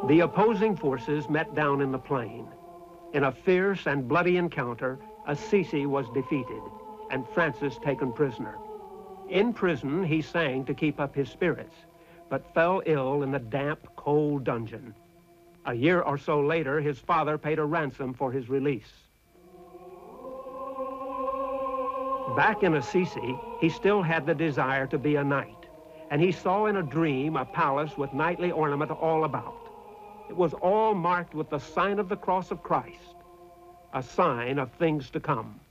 The opposing forces met down in the plain. In a fierce and bloody encounter, Assisi was defeated and Francis taken prisoner. In prison, he sang to keep up his spirits, but fell ill in the damp, cold dungeon. A year or so later, his father paid a ransom for his release. Back in Assisi, he still had the desire to be a knight, and he saw in a dream a palace with knightly ornament all about. It was all marked with the sign of the cross of Christ, a sign of things to come.